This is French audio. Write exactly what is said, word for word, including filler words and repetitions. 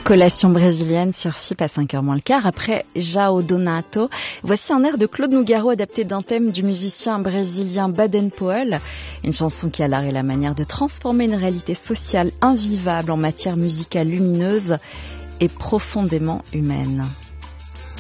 Collation brésilienne sur F I P à cinq heures moins le quart. Après João Donato, voici un air de Claude Nougaro adapté d'un thème du musicien brésilien Baden Powell. Une chanson qui a l'art et la manière de transformer une réalité sociale invivable en matière musicale lumineuse et profondément humaine.